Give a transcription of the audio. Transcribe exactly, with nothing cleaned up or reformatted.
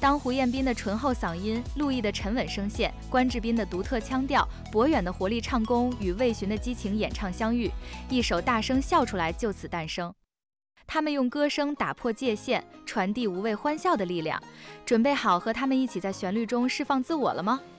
当胡彦斌的醇厚嗓音、陆毅的沉稳声线、关智斌的独特腔调、博远的活力唱功与魏巡的激情演唱相遇，一首《大声笑出来》就此诞生。他们用歌声打破界限，传递无畏欢笑的力量。准备好和他们一起在旋律中释放自我了吗？